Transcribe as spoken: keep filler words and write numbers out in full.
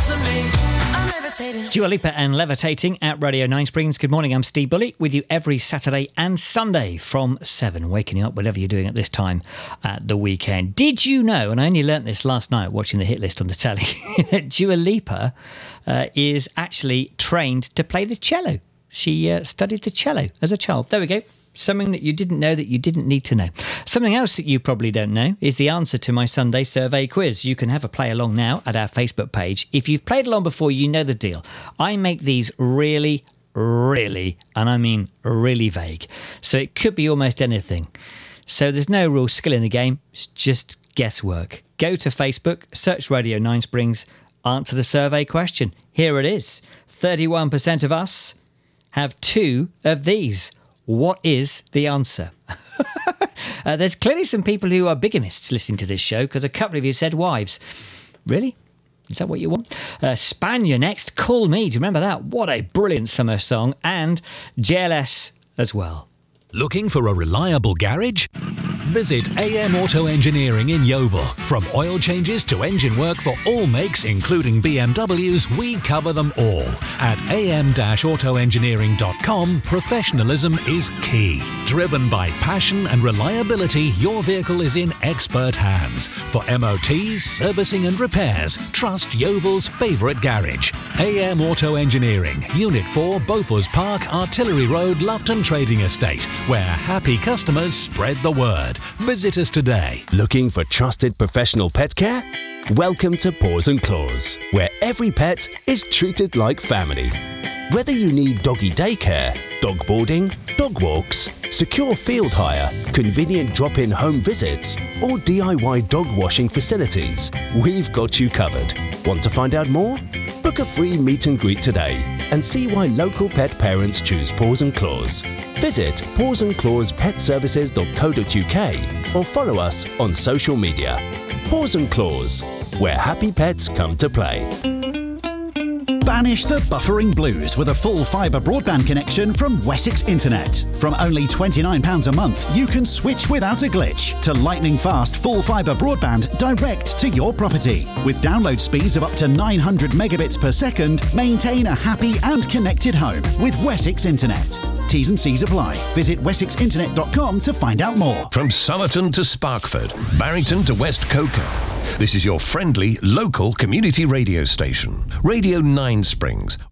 to me. I'm levitating. Dua Lipa and Levitating at Radio nine Springs. Good morning, I'm Steve Bully with you every Saturday and Sunday from seven, waking you up whatever you're doing at this time at the weekend. Did you know, and I only learnt this last night watching the hit list on the telly, that Dua Lipa uh, is actually trained to play the cello. She uh, studied the cello as a child. There we go. Something that you didn't know that you didn't need to know. Something else that you probably don't know is the answer to my Sunday survey quiz. You can have a play along now at our Facebook page. If you've played along before, you know the deal. I make these really, really, and I mean really vague. So it could be almost anything. So there's no real skill in the game. It's just guesswork. Go to Facebook, search Radio nine Springs, answer the survey question. Here it is. thirty-one percent of us have two of these. What is the answer? uh, there's clearly some people who are bigamists listening to this show because a couple of you said wives. Really? Is that what you want? Uh, Spanier next. Call Me. Do you remember that? What a brilliant summer song. And J L S as well. Looking for a reliable garage? Visit A M Auto Engineering in Yeovil. From oil changes to engine work for all makes, including B M Ws, we cover them all. At a m dash auto engineering dot com, professionalism is key. Driven by passion and reliability, your vehicle is in expert hands. For M O Ts, servicing and repairs, trust Yeovil's favourite garage. A M Auto Engineering, Unit four, Beaufort Park, Artillery Road, Lufton Trading Estate, where happy customers spread the word. Visit us today. Looking for trusted professional pet care? Welcome to Paws and Claws, where every pet is treated like family. Whether you need doggy daycare, dog boarding, dog walks, secure field hire, convenient drop-in home visits, or D I Y dog washing facilities, we've got you covered. Want to find out more? Book a free meet and greet today and see why local pet parents choose Paws and Claws. Visit paws and claws pet services dot co dot u k or follow us on social media. Paws and Claws, where happy pets come to play. Banish the buffering blues with a full fibre broadband connection from Wessex Internet. From only twenty-nine pounds a month, you can switch without a glitch to lightning fast full fibre broadband direct to your property. With download speeds of up to nine hundred megabits per second, maintain a happy and connected home with Wessex Internet. T's and C's apply. Visit wessex internet dot com to find out more. From Somerton to Sparkford, Barrington to West Coker, this is your friendly, local community radio station. Radio nine Springs,